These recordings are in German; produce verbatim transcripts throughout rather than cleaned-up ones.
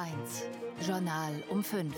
eins, Journal um fünf.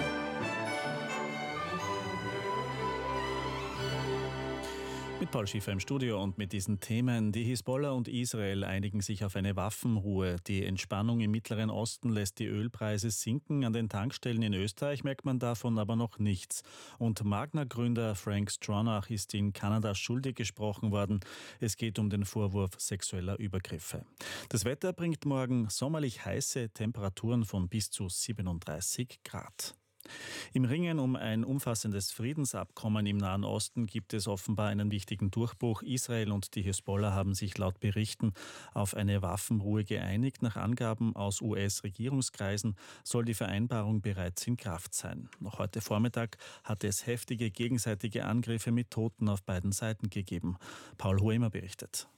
Mit Paul Schiffer im Studio und mit diesen Themen. Die Hisbollah und Israel einigen sich auf eine Waffenruhe. Die Entspannung im Mittleren Osten lässt die Ölpreise sinken. An den Tankstellen in Österreich merkt man davon aber noch nichts. Und Magna-Gründer Frank Stronach ist in Kanada schuldig gesprochen worden. Es geht um den Vorwurf sexueller Übergriffe. Das Wetter bringt morgen sommerlich heiße Temperaturen von bis zu siebenunddreißig Grad. Im Ringen um ein umfassendes Friedensabkommen im Nahen Osten gibt es offenbar einen wichtigen Durchbruch. Israel und die Hisbollah haben sich laut Berichten auf eine Waffenruhe geeinigt. Nach Angaben aus U S-Regierungskreisen soll die Vereinbarung bereits in Kraft sein. Noch heute Vormittag hatte es heftige gegenseitige Angriffe mit Toten auf beiden Seiten gegeben. Paul Hoemer berichtet.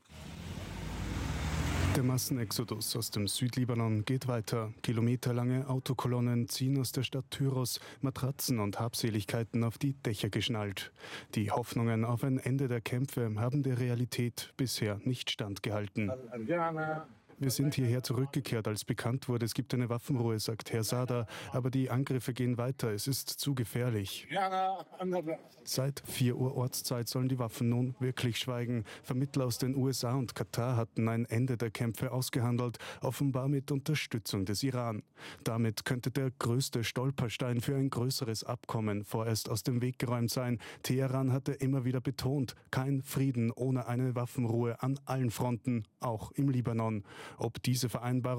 Der Massenexodus aus dem Südlibanon geht weiter. Kilometerlange Autokolonnen ziehen aus der Stadt Tyros, Matratzen und Habseligkeiten auf die Dächer geschnallt. Die Hoffnungen auf ein Ende der Kämpfe haben der Realität bisher nicht standgehalten. Wir sind hierher zurückgekehrt, als bekannt wurde, es gibt eine Waffenruhe, sagt Herr Sada. Aber die Angriffe gehen weiter, es ist zu gefährlich. Seit vier Uhr Ortszeit sollen die Waffen nun wirklich schweigen. Vermittler aus den U S A und Katar hatten ein Ende der Kämpfe ausgehandelt, offenbar mit Unterstützung des Iran. Damit könnte der größte Stolperstein für ein größeres Abkommen vorerst aus dem Weg geräumt sein. Teheran hatte immer wieder betont, kein Frieden ohne eine Waffenruhe an allen Fronten, auch im Libanon. Ob diese Vereinbarung